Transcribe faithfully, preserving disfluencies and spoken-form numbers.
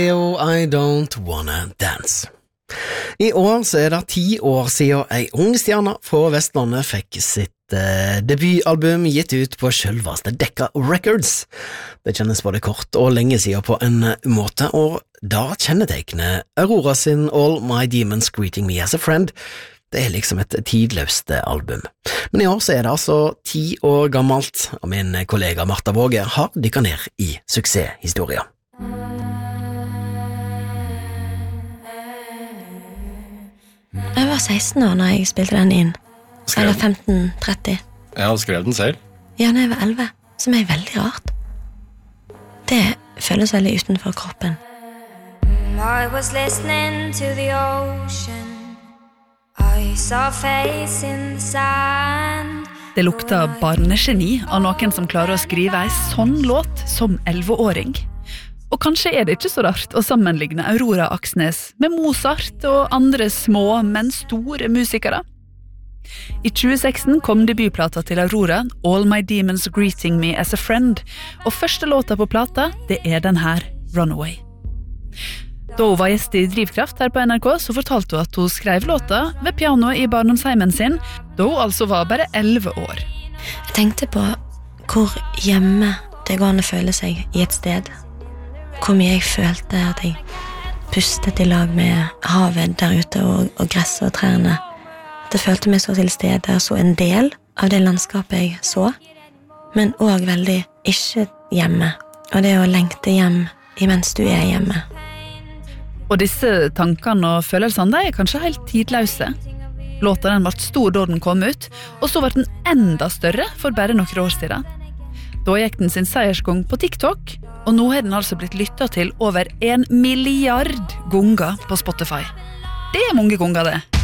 I don't wanna dance. I år så er det ti år siden ei ung stjerne fra Vestlandet fikk sitt eh, debutalbum gitt ut på selveste Decca Records. Det kjennes både kort og lenge siden på en måte, og da kjennetegner Aurora sin All My Demons Greeting Me As A Friend. Det er liksom et tidløst album. Men i år så er det altså ti år gammelt, og min kollega Martha Våge har dykket ned i suksesshistoria. Jeg var seksten år når jeg spilte den inn. Skrev. Eller femten tretti. Jeg har skrevet den selv. Ja, når jeg var elleve, som er veldig rart. Det føles veldig utenfor kroppen. I was listening to the ocean. I saw a face in the sand. Det lukta barnegeni av noen som klarer å skrive en sånn låt som elleveåring. Og kanskje er det ikke så rart å sammenligne Aurora Aksnes med Mozart og andre små, men store musikere. I tjue seksten kom debutplata til Aurora, All My Demons Greeting Me As A Friend, og første låta på plata, det er den her, Runaway. Da hun var gjest i Drivkraft her på N R K, så fortalte hun at hun skrev låta ved pianoet i barndomsheimen sin, da hun altså var bare elleve år. Jeg tenkte på hvor hjemme det går an å føle seg i et sted. Hvor mye jeg følte at jeg pustet i lag med havet der ute og, og gresset og trærne. At jeg følte meg så til stede og så en del av det landskapet jeg så, men også veldig ikke hjemme. Og det å lengte hjem imens du er hjemme. Og disse tankene og følelsene de er kanskje helt tidløse. Låta den ble stor da den kom ut, og så ble den enda større for bare noen år siden. Da gikk den sin seiersgang på TikTok, og nå har den altså blitt lyttet til over en milliard ganger på Spotify. Det er mange ganger det.